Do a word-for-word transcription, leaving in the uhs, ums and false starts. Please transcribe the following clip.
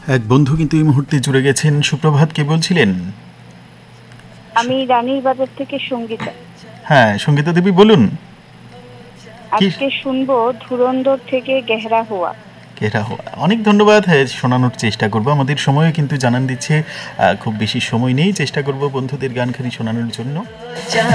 এক বন্ধু কিন্তু এই মুহূর্তে জুড়ে গেছেন। সুপ্রভাত, কে বলছিলেন? আমি রানীর বাজার থেকে সঙ্গীতা। হ্যাঁ সঙ্গীতা দেবী, বলুন। আজকে শুনবো ধুরন্ধর থেকে গেহরা হুয়া। গেহরা হুয়া, অনেক ধন্যবাদ। হ্যাঁ, শোনানোর চেষ্টা করবো। আমাদের সময়ও কিন্তু জানান দিচ্ছে খুব বেশি সময় নেই, চেষ্টা করব বন্ধুদের গানখানি শোনানোর জন্য।